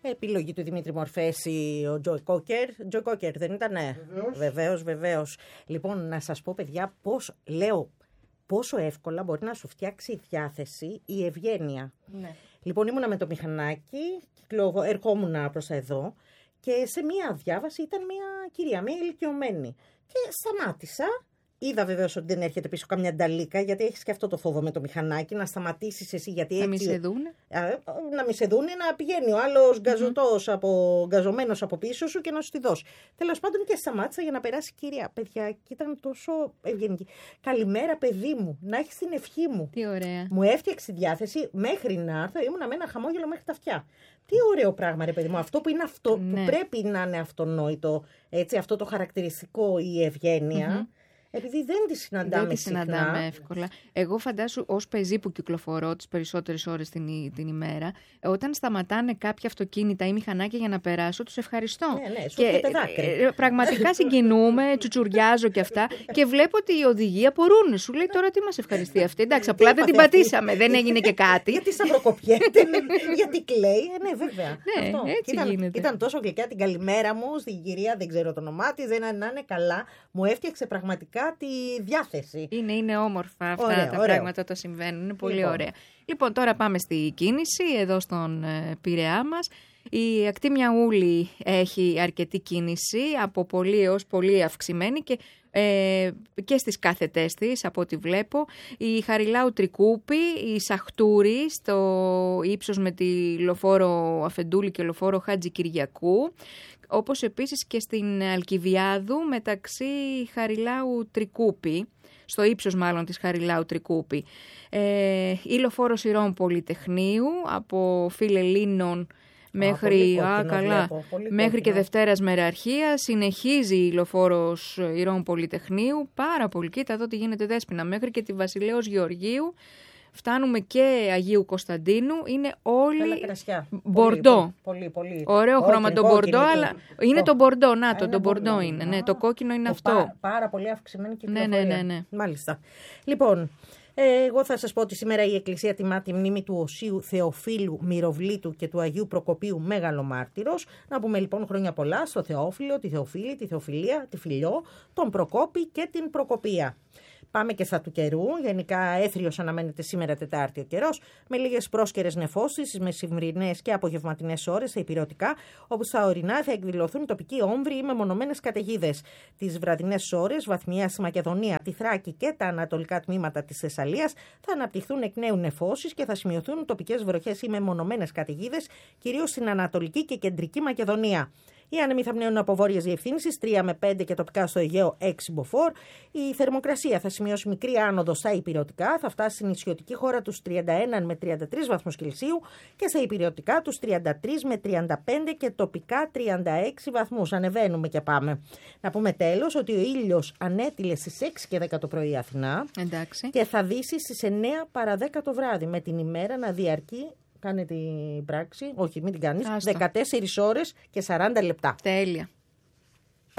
Επιλογή του Δημήτρη Μορφέση, ο Τζο Κόκερ. Τζο Κόκερ δεν ήτανε? Βεβαίως. Λοιπόν, να σας πω, παιδιά, πόσο εύκολα μπορεί να σου φτιάξει η διάθεση η ευγένεια. Ναι. Λοιπόν, ήμουνα με το μηχανάκι, ερχόμουν προς εδώ και σε μία διάβαση ήταν μία κυρία, μία ηλικιωμένη. Και σταμάτησα. Είδα βεβαίως ότι δεν έρχεται πίσω καμιά νταλίκα, γιατί έχεις και αυτό το φόβο με το μηχανάκι, να σταματήσεις εσύ. Γιατί να μην σε δούνε. Να μην σε δούνε, να πηγαίνει ο άλλος γκαζωμένος από πίσω σου και να σου τη δώσει. Τέλος πάντων και σταμάτησα για να περάσει η κυρία. Παιδιά, και ήταν τόσο ευγενική. Καλημέρα, παιδί μου, να έχεις την ευχή μου. Τι ωραία. Μου έφτιαξε τη διάθεση μέχρι να έρθω, ήμουνα με ένα χαμόγελο μέχρι τα αυτιά. Τι ωραίο πράγμα, ρε παιδί μου. Αυτό που είναι αυτό, που πρέπει να είναι αυτονόητο, έτσι, αυτό το χαρακτηριστικό, η ευγένεια. Επειδή δεν τη συναντάμε εύκολα. Εγώ φαντάσου ως πεζή που κυκλοφορώ τις περισσότερες ώρες την ημέρα, όταν σταματάνε κάποια αυτοκίνητα ή μηχανάκια για να περάσω, τους ευχαριστώ. Ναι, σου και δάκρυ. Πραγματικά συγκινούμε, τσουτσουριάζω και αυτά και βλέπω ότι οι οδηγοί απορούν. Σου λέει τώρα τι μας ευχαριστεί αυτή. Εντάξει, απλά δεν την πατήσαμε, δεν έγινε και κάτι. Γιατί σταυροκοπιέται, γιατί κλαίει. Ναι, βέβαια. Ναι, έτσι γίνεται. Ήταν τόσο γλυκιά την καλημέρα μου στην κυρία, δεν ξέρω το όνομά της, δεν να είναι καλά. Μου έφτιαξε πραγματικά τη διάθεση. Είναι όμορφα αυτά τα πράγματα όταν συμβαίνουν. Είναι πολύ ωραία. Λοιπόν, τώρα πάμε στη κίνηση εδώ στον Πειραιά μας. Η ακτή Μιαούλη έχει αρκετή κίνηση, από πολύ έως πολύ αυξημένη και στις κάθετές της, από ό,τι βλέπω. Η Χαριλάου Τρικούπη, η Σαχτούρη, στο ύψος με τη λοφόρο Αφεντούλη και λοφόρο Χάτζη Κυριακού. Όπως επίσης και στην Αλκιβιάδου μεταξύ Χαριλάου Τρικούπη, στο ύψος μάλλον της Χαριλάου Τρικούπη. Η λοφόρος Ηρών Πολυτεχνείου από Φιλελλήνων μέχρι και Δευτέρας Μεραρχία. Συνεχίζει η λοφόρος Ηρών Πολυτεχνείου, πάρα πολύ, κοίτα εδώ τι γίνεται Δέσποινα, μέχρι και τη Βασιλέως Γεωργίου. Φτάνουμε και Αγίου Κωνσταντίνου, είναι όλοι μπορντό. Πολύ. Ωραίο χρώμα το μπορντό, αλλά είναι το μπορντό, το μπορντό είναι. Ναι, το κόκκινο είναι αυτό. Πάρα πολύ αυξημένη κυκλοφορία. Ναι. Μάλιστα. Λοιπόν, εγώ θα σας πω ότι σήμερα η Εκκλησία τιμά τη μνήμη του Οσίου Θεοφύλου Μυροβλήτου και του Αγίου Προκοπίου Μέγαλο Μάρτυρος. Να πούμε λοιπόν χρόνια πολλά στο Θεόφιλο, τη Θεοφύλη, τη Θεοφιλία, τη Φιλιό, τον Προκόπη και την Προκοπία. Πάμε και στα του καιρού. Γενικά έθριος αναμένεται σήμερα Τετάρτη ο καιρός, με λίγες πρόσκαιρες νεφώσεις στις μεσημβρινές και απογευματινές ώρες στα ηπειρωτικά, όπου στα ορεινά θα εκδηλωθούν τοπικοί όμβροι ή μεμονωμένες καταιγίδες. Τις βραδινές ώρες, βαθμιά στη Μακεδονία, τη Θράκη και τα ανατολικά τμήματα της Θεσσαλίας θα αναπτυχθούν εκ νέου νεφώσεις και θα σημειωθούν τοπικές βροχές ή μεμονωμένες καταιγίδες, κυρίως στην Ανατολική και Κεντρική Μακεδονία. Οι άνεμοι θα πνέουν από βόρειες διευθύνσεις 3 με 5 και τοπικά στο Αιγαίο 6 μποφόρ. Η θερμοκρασία θα σημειώσει μικρή άνοδο στα ηπειρωτικά, θα φτάσει στην νησιωτική χώρα τους 31 με 33 βαθμούς Κελσίου και στα ηπειρωτικά τους 33 με 35 και τοπικά 36 βαθμούς. Ανεβαίνουμε και πάμε. Να πούμε τέλος ότι ο ήλιος ανέτειλε στις 6 και 10 το πρωί Αθηνά. Εντάξει. Και θα δύσει στις 9 παρά 10 το βράδυ, με την ημέρα να διαρκεί. Κάνε την πράξη, όχι μην την κάνεις, 14 ώρες και 40 λεπτά. Τέλεια.